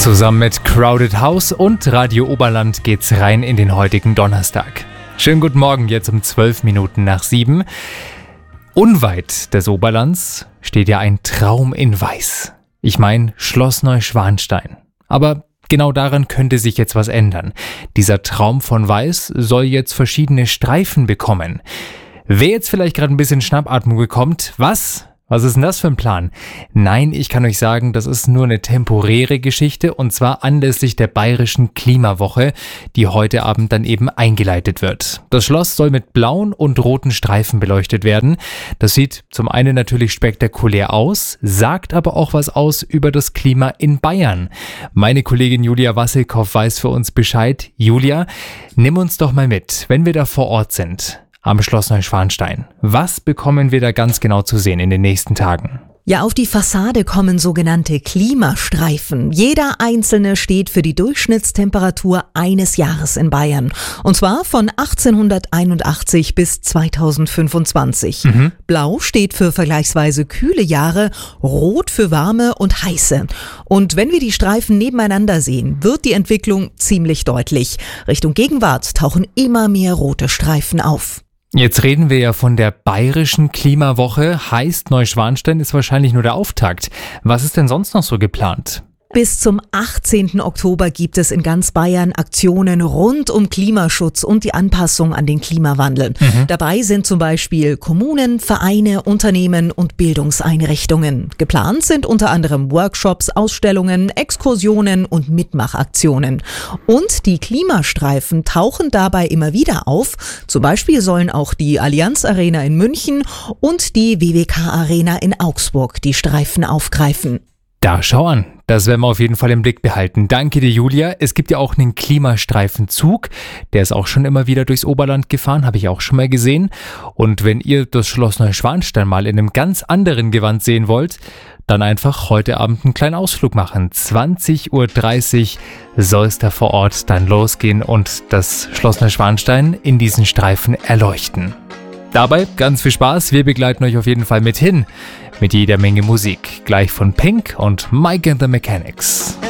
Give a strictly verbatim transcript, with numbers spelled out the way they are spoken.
Zusammen mit Crowded House und Radio Oberland geht's rein in den heutigen Donnerstag. Schönen guten Morgen, jetzt um zwölf Minuten nach sieben. Unweit des Oberlands steht ja ein Traum in Weiß. Ich meine Schloss Neuschwanstein. Aber genau daran könnte sich jetzt was ändern. Dieser Traum von Weiß soll jetzt verschiedene Streifen bekommen. Wer jetzt vielleicht gerade ein bisschen Schnappatmung bekommt, was? Was ist denn das für ein Plan? Nein, ich kann euch sagen, das ist nur eine temporäre Geschichte und zwar anlässlich der Bayerischen Klimawoche, die heute Abend dann eben eingeleitet wird. Das Schloss soll mit blauen und roten Streifen beleuchtet werden. Das sieht zum einen natürlich spektakulär aus, sagt aber auch was aus über das Klima in Bayern. Meine Kollegin Julia Wassilkow weiß für uns Bescheid. Julia, nimm uns doch mal mit, wenn wir da vor Ort sind. Am Schloss Neuschwanstein. Was bekommen wir da ganz genau zu sehen in den nächsten Tagen? Ja, auf die Fassade kommen sogenannte Klimastreifen. Jeder einzelne steht für die Durchschnittstemperatur eines Jahres in Bayern. Und zwar von achtzehnhunderteinundachtzig bis zweitausendfünfundzwanzig. Mhm. Blau steht für vergleichsweise kühle Jahre, rot für warme und heiße. Und wenn wir die Streifen nebeneinander sehen, wird die Entwicklung ziemlich deutlich. Richtung Gegenwart tauchen immer mehr rote Streifen auf. Jetzt reden wir ja von der Bayerischen Klimawoche, heißt Neuschwanstein ist wahrscheinlich nur der Auftakt. Was ist denn sonst noch so geplant? Bis zum achtzehnten Oktober gibt es in ganz Bayern Aktionen rund um Klimaschutz und die Anpassung an den Klimawandel. Mhm. Dabei sind zum Beispiel Kommunen, Vereine, Unternehmen und Bildungseinrichtungen. Geplant sind unter anderem Workshops, Ausstellungen, Exkursionen und Mitmachaktionen. Und die Klimastreifen tauchen dabei immer wieder auf. Zum Beispiel sollen auch die Allianz Arena in München und die W W K Arena in Augsburg die Streifen aufgreifen. Da schau an, das werden wir auf jeden Fall im Blick behalten. Danke dir, Julia. Es gibt ja auch einen Klimastreifenzug, der ist auch schon immer wieder durchs Oberland gefahren, habe ich auch schon mal gesehen. Und wenn ihr das Schloss Neuschwanstein mal in einem ganz anderen Gewand sehen wollt, dann einfach heute Abend einen kleinen Ausflug machen. zwanzig Uhr dreißig soll es da vor Ort dann losgehen und das Schloss Neuschwanstein in diesen Streifen erleuchten. Dabei ganz viel Spaß, wir begleiten euch auf jeden Fall mit hin, mit jeder Menge Musik, gleich von Pink und Mike and the Mechanics.